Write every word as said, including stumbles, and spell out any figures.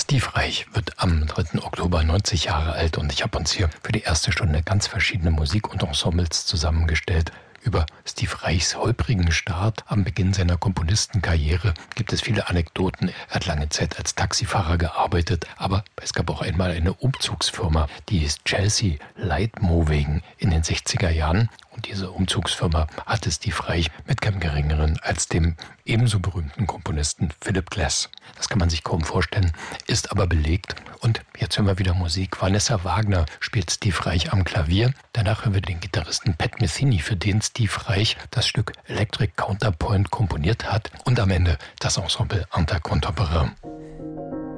Steve Reich wird am dritten Oktober neunzig Jahre alt und ich habe uns hier für die erste Stunde ganz verschiedene Musik und Ensembles zusammengestellt. Über Steve Reichs holprigen Start am Beginn seiner Komponistenkarriere gibt es viele Anekdoten. Er hat lange Zeit als Taxifahrer gearbeitet, aber es gab auch einmal eine Umzugsfirma, die hieß Chelsea Light Moving in den sechziger Jahren. Und diese Umzugsfirma hatte Steve Reich mit keinem Geringeren als dem ebenso berühmten Komponisten Philip Glass. Das kann man sich kaum vorstellen, ist aber belegt. Und jetzt hören wir wieder Musik. Vanessa Wagner spielt Steve Reich am Klavier. Danach hören wir den Gitarristen Pat Metheny, für den Steve Reich das Stück Electric Counterpoint komponiert hat. Und am Ende das Ensemble Anta Contemporain.